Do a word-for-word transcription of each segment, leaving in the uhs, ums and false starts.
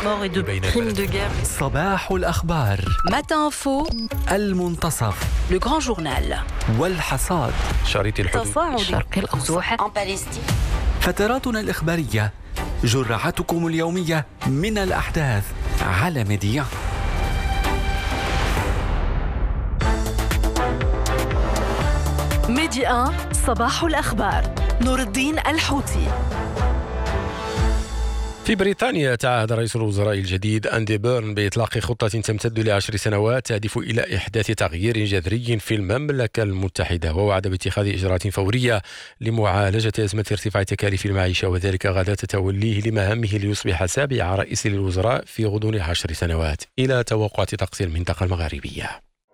mort et de crimes de guerre. صباح الأخبار. Matin Info. المنتصف. Le grand journal. والحصاد. شريط الحدود. تصاعد الشرق الأوسط. فتراتنا الإخبارية، جرعتكم اليومية من الأحداث على ميديا. ميديا صباح الأخبار. نور الدين الحوتي. في بريطانيا تعهد رئيس الوزراء الجديد أندي بيرن بإطلاق خطة تمتد لعشر سنوات تهدف إلى إحداث تغيير جذري في المملكة المتحدة، ووعد باتخاذ إجراءات فورية لمعالجة أزمة ارتفاع تكاليف المعيشة، وذلك غدا توليه لمهامه ليصبح سابع رئيس للوزراء في غضون عشر سنوات إلى توقعات طقس المنطقة المغاربية.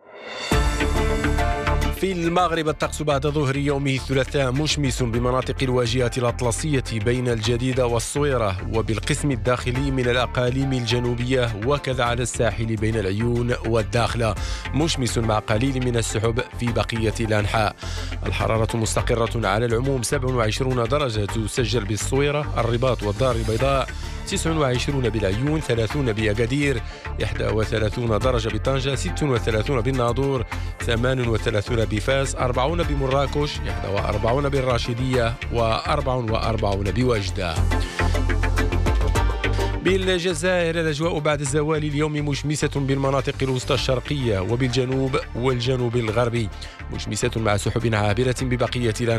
في المغرب الطقس بعد ظهر يوم الثلاثاء مشمس بمناطق الواجهة الأطلسية بين الجديدة والصويرة وبالقسم الداخلي من الأقاليم الجنوبية، وكذا على الساحل بين العيون والداخلة، مشمس مع قليل من السحب في بقية الأنحاء. الحرارة مستقرة على العموم، سبعة وعشرين درجة تسجل بالصويرة، الرباط والدار البيضاء، تسعة وعشرين بالعيون، ثلاثين بأكادير، واحد وثلاثين درجة بطنجة، ستة وثلاثين بالناظور، ثمانية وثلاثين بفاس، أربعين بمراكش، واحد وأربعين بالراشدية، وأربعة وأربعين بوجدة. بالجزائر الأجواء بعد الزوال اليوم مشمسة بالمناطق الوسطى الشرقية وبالجنوب والجنوب الغربي، مشمسة مع سحب عابرة ببقية الأنحاء.